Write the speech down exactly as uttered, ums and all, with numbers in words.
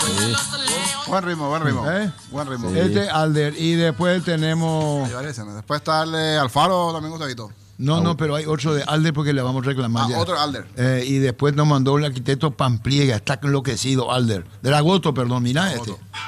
Sí. Buen ritmo, buen ritmo. ¿Eh? Buen ritmo. Sí. Este Alder. Y después tenemos. Ahí parece, ¿no? Después está el de Alfaro, también gustadito. No, no, pero hay otro de Alder porque le vamos a reclamar Ah, ya. otro Alder. Eh, y después nos mandó el arquitecto Pampliega. Está enloquecido, Alder. Del Agosto, perdón, mirá este.